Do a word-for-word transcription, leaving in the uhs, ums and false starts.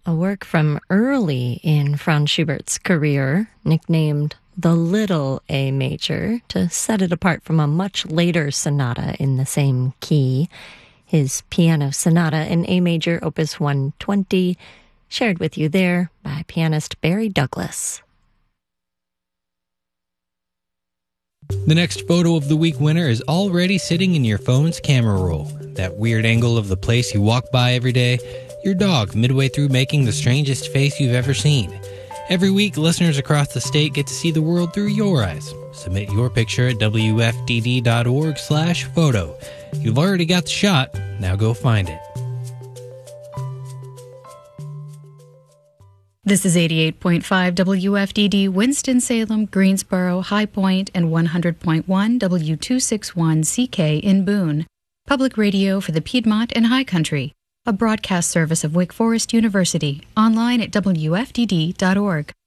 a work from early in Franz Schubert's career, nicknamed the Little A Major, to set it apart from a much later sonata in the same key. His Piano Sonata in A Major, Opus one twenty, shared with you there by pianist Barry Douglas. The next photo of the week winner is already sitting in your phone's camera roll. That weird angle of the place you walk by every day, your dog midway through making the strangest face you've ever seen. Every week, listeners across the state get to see the world through your eyes. Submit your picture at W F D D dot org slash photo. You've already got the shot, now go find it. This is eighty-eight point five W F D D, Winston-Salem, Greensboro, High Point, and one hundred point one W two sixty-one C K in Boone. Public radio for the Piedmont and High Country. A broadcast service of Wake Forest University. Online at W F D D dot org.